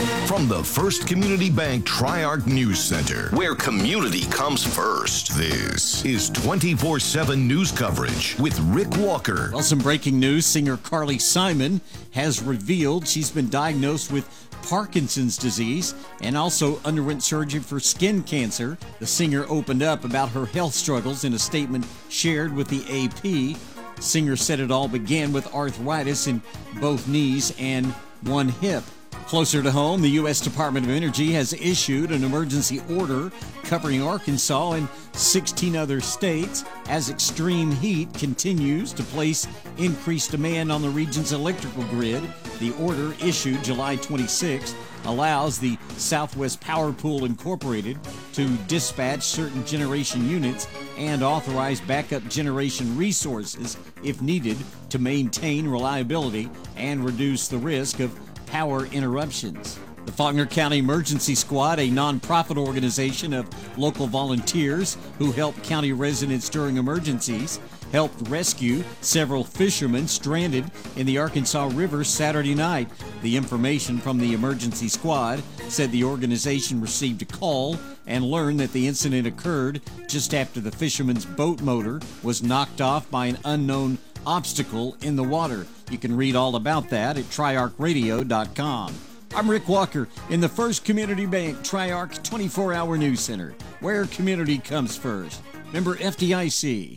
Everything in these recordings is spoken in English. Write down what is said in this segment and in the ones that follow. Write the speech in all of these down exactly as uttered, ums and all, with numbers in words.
From the First Community Bank Tri-Arc News Center, where community comes first, this is twenty-four seven news coverage with Rick Walker. Well, some breaking news. Singer Carly Simon has revealed she's been diagnosed with Parkinson's disease and also underwent surgery for skin cancer. The singer opened up about her health struggles in a statement shared with the A P. Singer said it all began with arthritis in both knees and one hip. Closer to home, the U S Department of Energy has issued an emergency order covering Arkansas and sixteen other states as extreme heat continues to place increased demand on the region's electrical grid. The order, issued July twenty-sixth, allows the Southwest Power Pool Incorporated to dispatch certain generation units and authorize backup generation resources if needed to maintain reliability and reduce the risk of power interruptions. The Faulkner County Emergency Squad, a nonprofit organization of local volunteers who help county residents during emergencies, helped rescue several fishermen stranded in the Arkansas River Saturday night. The information from the emergency squad said the organization received a call and learned that the incident occurred just after the fisherman's boat motor was knocked off by an unknown obstacle in the water. You can read all about that at tri arc radio dot com. I'm Rick Walker in the First Community Bank Tri-Arc twenty-four hour News Center, where community comes first. Member F D I C.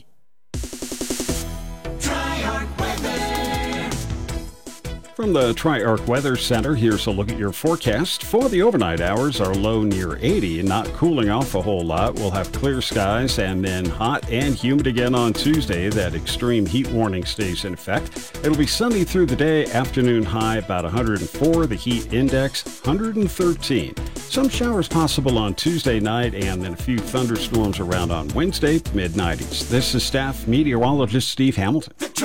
From the Tri-Arc Weather Center, here's a look at your forecast. For the overnight hours, our low near eighty, not cooling off a whole lot. We'll have clear skies and then hot and humid again on Tuesday. That extreme heat warning stays in effect. It'll be sunny through the day, afternoon high about one hundred four, the heat index one hundred thirteen. Some showers possible on Tuesday night and then a few thunderstorms around on Wednesday, mid nineties. This is staff meteorologist Steve Hamilton.